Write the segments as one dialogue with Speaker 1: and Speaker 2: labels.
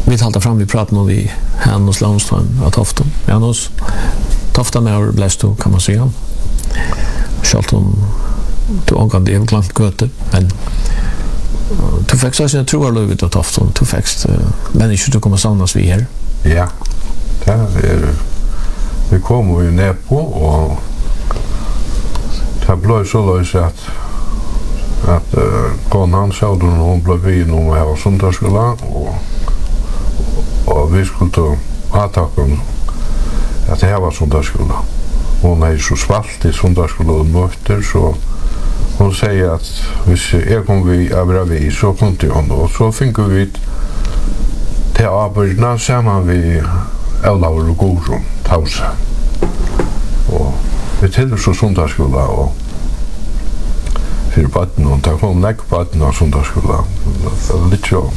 Speaker 1: vi talte fram, vi pratet nå vi Hanus Landstrøm av Toften. Janus, Tofta med å blæst du, kan man si. Selv om du omgang det er glant gøte, men du fikk så sin troarløyvet av Toften, du fikk mennesker du kommer samles vi her.
Speaker 2: Ja, det vi kom jo ned på, og det ble så løs at konan Sjødun, hun ble vi nå her av Sundarskolen, og vi skulle ha takken at det her var Sundarskolen. Hun så svalt i Sundarskolen og møter, så hun sier at hvis jeg kom vi av vi, så kom til henne, og så fikk vi til arbeidene sammen vi Olaur og Gorun Tausa. Og vi tilhører så Sundarskolen, og for baden, og det kom nekk baden av Sundarskolen. Det var litt så.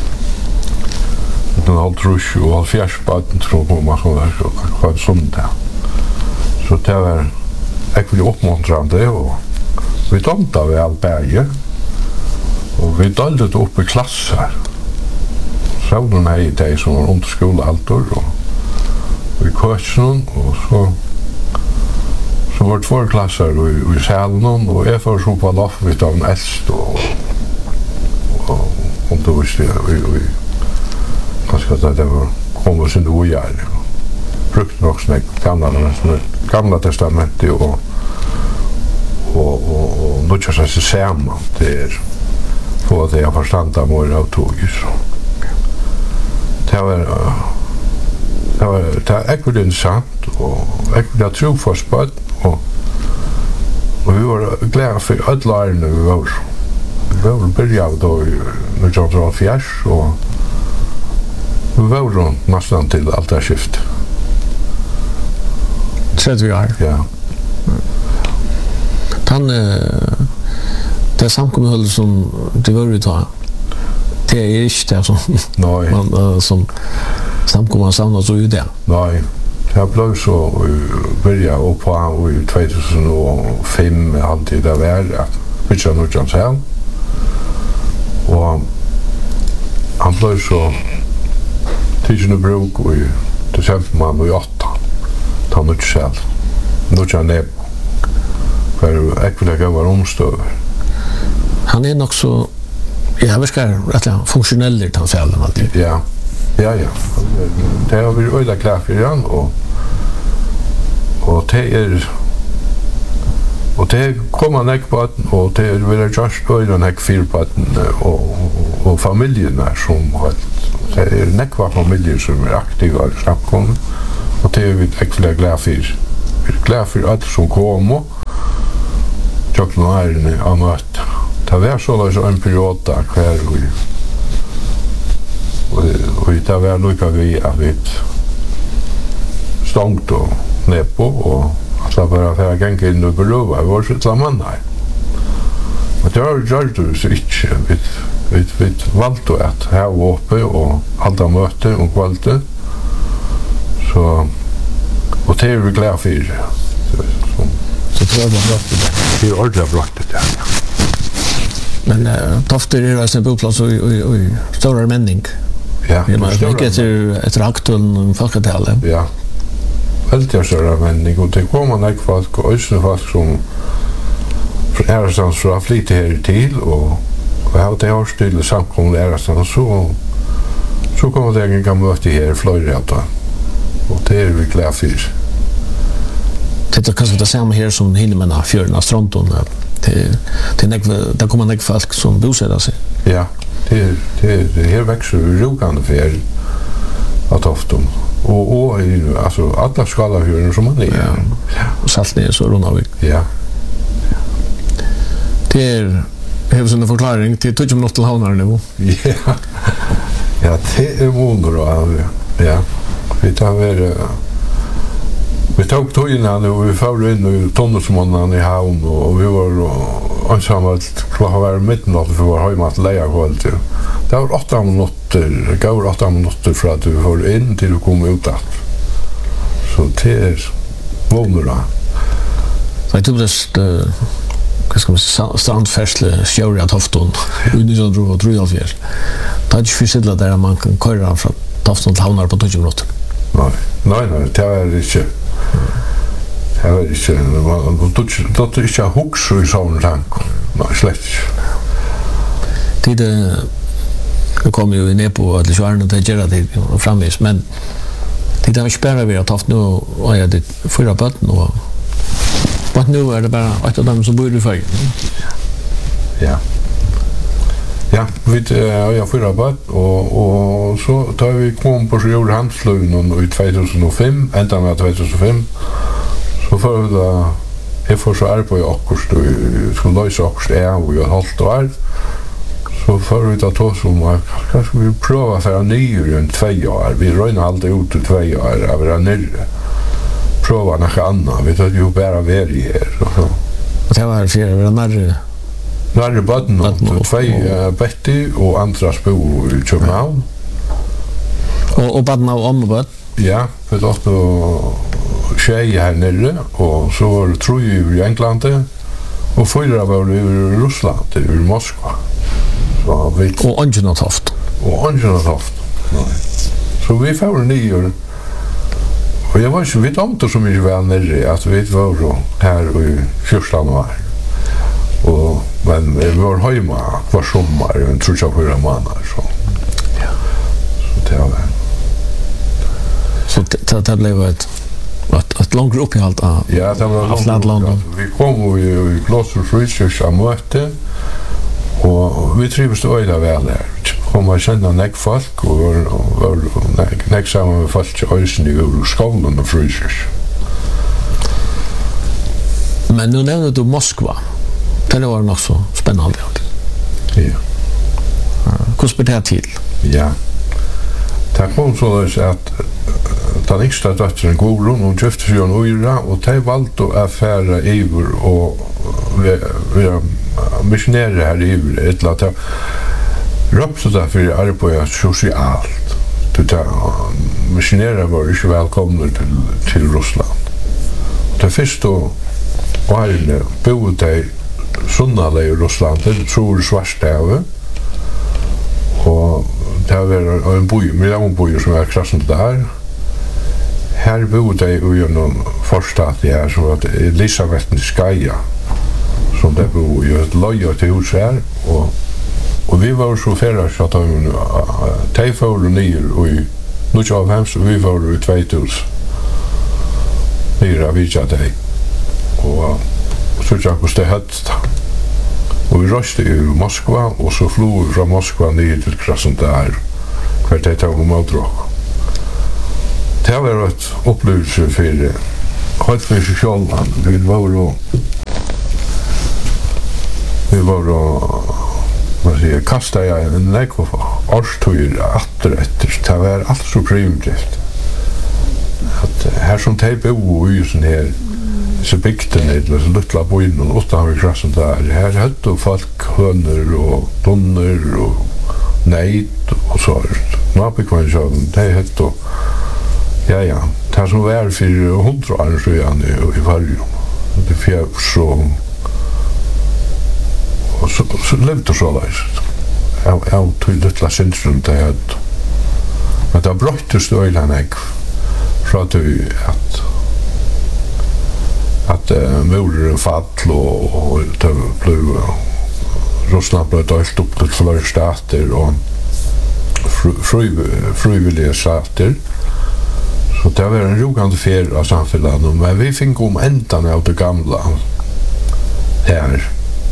Speaker 2: Det var alt rusk, og alt fjers baden tror jeg kom av Sundarskolen. Det var sundag. Så det var ekkert oppmuntrande, og vi tomta ved all berget, og vi døldet opp i klasser. Sjøvnen i de som var under skolealder, og i køtsen, og så var det 2 klasser i salen, og jeg får så på loffet av den eldste, og det visste jeg, kanskje at det var kommet sin ugjær, brukte nok sånne gamla testamentet, og nødja seg til sammen til for at jeg forstand av mor av togis. Det var ekkert interessant, og ekkert trofastbøtt, og vi var glede for alle lærerne vi var. Vi var begynt da i 1974, og vi var nesten til alt det skiftet.
Speaker 1: 30 år?
Speaker 2: Ja.
Speaker 1: Det samkommet som du var ute av, det er ikke det som samkommet savnet så ut det.
Speaker 2: Nei, det ble så börja på i 2005 alltid det var at bytja Nordjans her. Og han ble så tidsende bruk i desember i 8. Ta Nordjans her. Nordjans ned. For ekvelig var omstøver.
Speaker 1: Han er nok så, jeg virker rettelig funksjonell i tannfjallen alltid.
Speaker 2: Ja. Det har vi øyla klart for han, og det kommer nekk på den, og det vil jeg just øyla nekk fyr på den, og familien som det er nekva familier som aktive og samkommet, og det er vi ekvelig glad for. Vi er glad for alt som kommer, tjokken og ærene av møtt. Det var så en periode hver og det var lukka vi at vi stångt og nedpå, og så bare for å genge inn og berøve, vi var sitt sammen her. Men det var gjort det så ikke. Vi valgte at her var oppe og halda møte om kvalite. Og det er vi glad for.
Speaker 1: Så det var bra det.
Speaker 2: Det er ordentlig bra det, ja.
Speaker 1: Men Tofter er en boplass og større menning.
Speaker 2: Ja,
Speaker 1: ikke etter aktuellen om folketallet.
Speaker 2: Ja, veldig større menning, og det kommer nekk folk, og øsne folk som ærestans fra flytte her til, og jeg har det årstidlig samkommet ærestans, så kommer det en gang møte her, fløyreda, og det er vi glad for.
Speaker 1: Det er kanskje det samme her som Hinnemann har fjøren av Stronton, det kommer nekk folk som bosetter seg.
Speaker 2: Ja, det her växer rokande för att Toftum och alltså alla skalahjörn som man är.
Speaker 1: Ja. Och Saltnäs och Ronavik.
Speaker 2: Ja.
Speaker 1: Det är en förklaring till tog om något till havnar nu.
Speaker 2: Ja. Ja, det är wunderbar. Ja. Vi tog togene og vi førte inn i Tondesmånen i havn, og vi var ansamlet klokka var midnatt for vår hjemme til leierkveld. Det var 8 minutter, det gav 8 minutter fra at vi var inn til vi kom ut at. Så det er vågner da.
Speaker 1: Så jeg tror vad ska man säga, strandfärsle stjåre av Tofton i 1903. Det är inte fysiska där man kan köra från Tofton till Havnar på 20 minuter.
Speaker 2: Nej, det är inte. Det är inte. Det är inte hux i sån tank. Nej, slett.
Speaker 1: Det kommer ju ner på att det är inte göra det framvis, men det är inte bara vi har haft nu och jag det 4 barn och vad nu är det bara ett av dem som bor i Färg.
Speaker 2: Ja. Ja, jag 4 barn och så tar vi kom på Sjölund Hanslöven i 2005, ända med 2005. Så för det jag får så arbeta i Akkurst och skulle lösa Akkurst och jag har hållit år. Så för vi tar tog som kanske vi pröva för nyer i 2 år. Vi röjnar alltid ut i 2 år av det nere. Pröva något annat. Vi tar ju bara värre här.
Speaker 1: Och det var för det
Speaker 2: närre baden och 2 Betty och Andras bo i Köpenhamn.
Speaker 1: Och baden av ombud.
Speaker 2: Ja, för det var tjej här nere och så var det 3 i England och 4 var i Ryssland, i Moskva.
Speaker 1: Och Angela Toft.
Speaker 2: Så vi får nyer. Och jag var inte vet om det så mycket väl nere att vi var så här i 1 januari. Och men vi var hemma var sommar en 3-4 månader så. Ja. Så det var.
Speaker 1: Så det blev ett långt uppehåll av.
Speaker 2: Ja, det var
Speaker 1: London.
Speaker 2: Vi kom i Gloucester Research och möte. Och vi trivs då illa väl där. Kom att känna näck folk och var näck samman med folk i Östen i skolan och frysers.
Speaker 1: Men nu nämnde du Moskva. Det var nog så spännande.
Speaker 2: Ja.
Speaker 1: Hur spelar det till?
Speaker 2: Ja. Det kom så att den yngsta döttren Gorun och gifte sig en Uyra och de valde att färra iver och vi missionärer här i ett lat röpte där för arbeta socialt. Missionärer var inte välkomna till Ryssland. Det första åren bodde i Sunnala i Ryssland, det tror Svartstäve. Och det var en miljonby som var krassent där. Här bodde jag i en förstad här som var Elisabethenskaja som det bor i ett löja till hus här och vi var så färre så att de får ner i nu av hems och vi var i 2000 nere vid dig och så jag måste högt och vi röste i Moskva och så flog vi från Moskva ner till Krasnodar för det tog Modrok. Det var ett upplevelse för helt för sig själva. Vi var vad säger kasta jag en lekko årstur efter det var allt så primitivt. Att här som tejp och i sån här så bygden det så lilla boin och åtta har vi krassen där. Här hade folk hönor och donner och nejt och så. Napikvansjön det hade ja. Det som var för 100 år sedan i Vargön. Det fjärde så och så levde så där. Jag tog lite centrum där. Men det brötte stöjlan jag för att muren fall och det blev Ryssland blev delt upp till flera stater och frivilliga stater. Så det var en rogande fel av samhället, men vi fick ändan av det gamla här.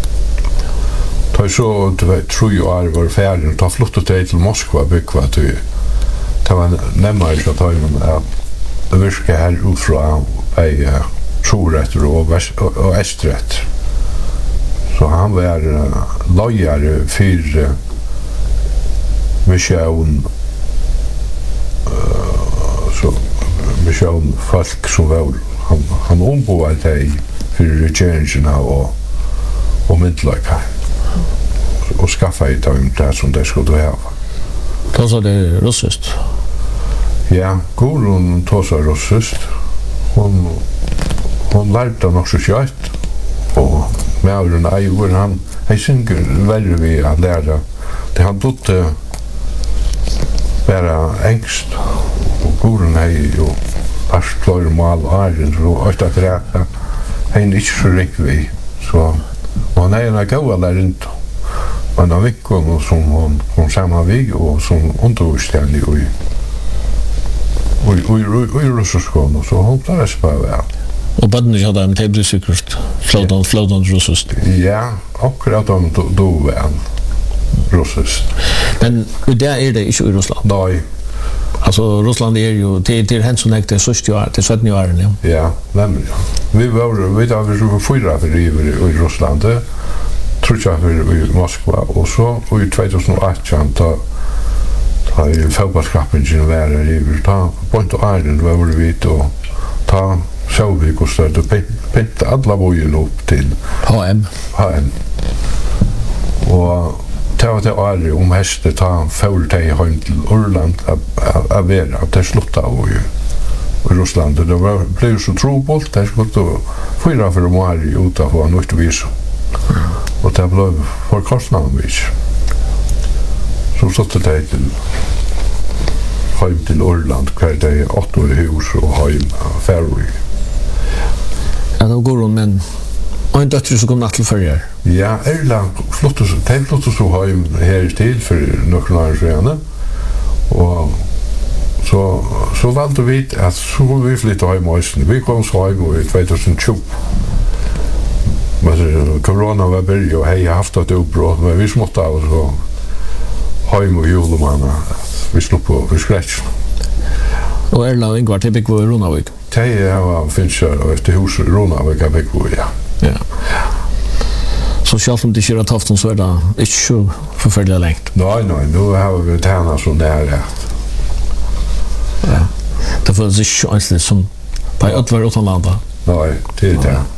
Speaker 2: Så 3 år var färdig och ta flyttat till Moskva bygga det var närmare så att det virka här utifrån Trorätter och Esträtt. Så han var lojare för mission så mission folk som var han ombordade sig för regeringen och myndlöka och skaffa ett av det som det skulle ha.
Speaker 1: Då så det russiskt?
Speaker 2: Ja, Gorun tåsar russiskt. Hon lärde nog så kött och Mauren Eivor, han synger verre vi att lära. Det han bodde bara ängst. Och Goren är ju arstlor mal Arjen så att räka. Han inte så rik vi. Så han är en gåa där inte. Men av veckor som hon kom samman vid och som underställning i russerskån så hon tar det bara väl.
Speaker 1: Och badden hade en tebry säkert flowdown russiskt.
Speaker 2: Ja, akkurat de då väl russiskt.
Speaker 1: Men det är det inte i Ryssland.
Speaker 2: Nej.
Speaker 1: Alltså Ryssland är ju till hänsynägt det 60 år till 17 år nu.
Speaker 2: Ja, nämligen. Vi var så fyra för i Ryssland. Tror jag för i Moskva och så i 2018 då i fotbollscupen i Sverige ta Point Island var vi då ta så vi kostade pent alla vojen upp till
Speaker 1: HM.
Speaker 2: Och ta det om hästar ta fölta hem till Irland att vara att det slutta och ju Ryssland det blev så trubbelt det skulle då fyra för de utanför något vis. Och det blev för kostnaden vis. Så satt det till hem till Irland kvar det 8 hus och hem ferry.
Speaker 1: Ja, då går hon men och en dotter som kom natt till förr.
Speaker 2: Ja, Irland flottar så hem här till för några år sedan. Och så valde vi att så vi flyttade hem och vi kom så hem i 2020. Men corona var börjat och hej haft ett uppbrott men vi smått av så hem och julmanna vi slog på för scratch.
Speaker 1: Och Erla och Ingvar till Bäckbo i Ronavik.
Speaker 2: Det var finns ju efter hus Ronavik av Bäckbo, ja.
Speaker 1: Ja. Så själv om det kör att hafton så är det inte så förfärligt längt.
Speaker 2: Nej, nu har vi tärna så nära.
Speaker 1: Ja. Det får sig inte som på ett var utan landa.
Speaker 2: Nej, det är det.